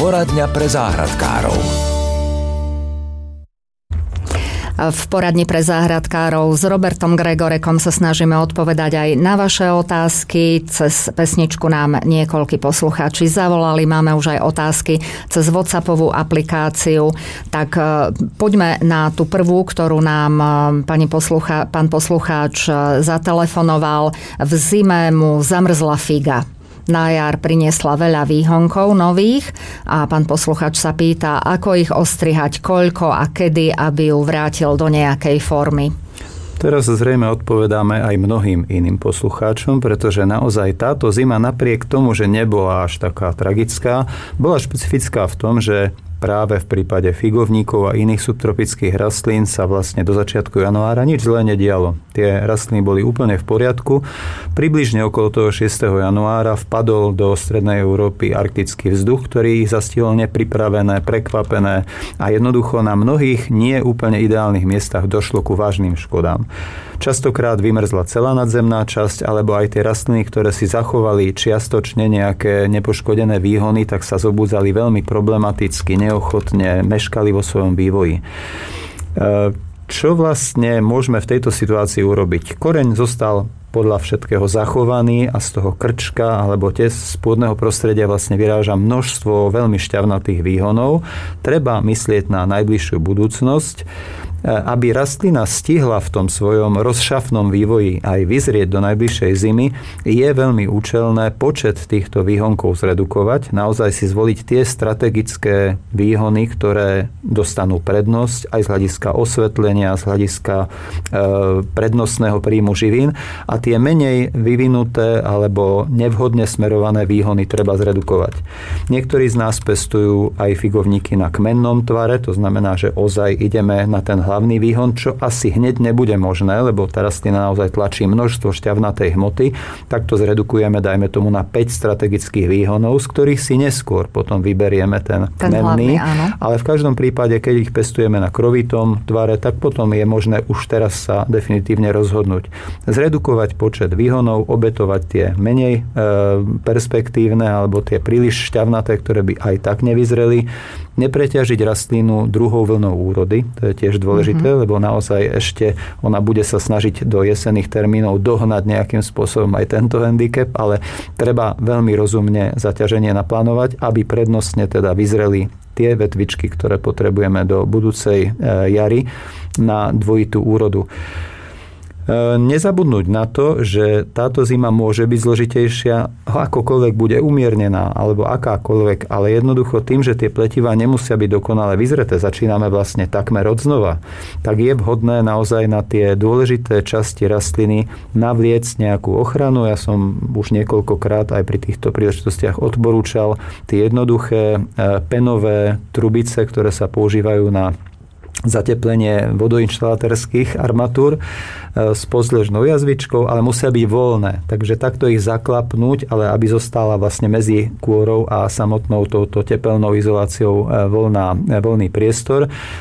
Poradňa pre záhradkárov. V poradni pre záhradkárov s Robertom Gregorekom sa snažíme odpovedať aj na vaše otázky. Cez pesničku nám niekoľkí poslucháči zavolali. Máme už aj otázky cez WhatsAppovú aplikáciu. Tak poďme na tú prvú, ktorú nám pán poslucháč zatelefonoval. V zime mu zamrzla figa. Na jar priniesla veľa výhonkov nových a pán posluchač sa pýta, ako ich ostrihať, koľko a kedy, aby ju vrátil do nejakej formy. Teraz zrejme odpovedáme aj mnohým iným poslucháčom, pretože naozaj táto zima napriek tomu, že nebola až taká tragická, bola špecifická v tom, že práve v prípade figovníkov a iných subtropických rastlín sa vlastne do začiatku januára nič zlé nedialo. Tie rastliny boli úplne v poriadku. Približne okolo toho 6. januára vpadol do strednej Európy arktický vzduch, ktorý ich zastihol nepripravené, prekvapené a jednoducho na mnohých nie úplne ideálnych miestach došlo ku vážnym škodám. Častokrát vymrzla celá nadzemná časť, alebo aj tie rastliny, ktoré si zachovali čiastočne nejaké nepoškodené výhony, tak sa zobudzali veľmi problematicky, neochotne, meškali vo svojom vývoji. Čo vlastne môžeme v tejto situácii urobiť? Koreň zostal podľa všetkého zachovaný a z toho krčka alebo z pôdneho prostredia vlastne vyráža množstvo veľmi šťavnatých výhonov. Treba myslieť na najbližšiu budúcnosť, aby rastlina stihla v tom svojom rozšafnom vývoji aj vyzrieť do najbližšej zimy, je veľmi účelné počet týchto výhonkov zredukovať, naozaj si zvoliť tie strategické výhony, ktoré dostanú prednosť aj z hľadiska osvetlenia, z hľadiska prednostného príjmu živín a tie menej vyvinuté alebo nevhodne smerované výhony treba zredukovať. Niektorí z nás pestujú aj figovníky na kmennom tvare, to znamená, že ozaj ideme na ten hlavný výhon, čo asi hneď nebude možné, lebo tá rastlina naozaj tlačí množstvo šťavnatej hmoty, tak to zredukujeme, dajme tomu, na 5 strategických výhonov, z ktorých si neskôr potom vyberieme ten kmenný. Ale v každom prípade, keď ich pestujeme na krovitom tvare, tak potom je možné už teraz sa definitívne rozhodnúť. Zredukovať počet výhonov, obetovať tie menej perspektívne alebo tie príliš šťavnaté, ktoré by aj tak nevyzreli. Nepreťažiť rastlinu druhou vlnou úrody, to je tiež dôležité, lebo naozaj ešte ona bude sa snažiť do jesenných termínov dohnať nejakým spôsobom aj tento handicap, ale treba veľmi rozumne zaťaženie naplánovať, aby prednostne teda vyzreli tie vetvičky, ktoré potrebujeme do budúcej jary na dvojitú úrodu. Nezabudnúť na to, že táto zima môže byť zložitejšia, akokoľvek bude umiernená alebo akákoľvek, ale jednoducho tým, že tie pletivá nemusia byť dokonale vyzreté, začíname vlastne takmer odznova, tak je vhodné naozaj na tie dôležité časti rastliny navliecť nejakú ochranu. Ja som už niekoľkokrát aj pri týchto príležitostiach odporúčal tie jednoduché penové trubice, ktoré sa používajú na zateplenie vodoinštalatérskych armatúr s pozdĺžnou jazvičkou, ale musia byť voľné. Takže takto ich zaklapnúť, ale aby zostala vlastne medzi kôrou a samotnou touto tepelnou izoláciou voľný priestor.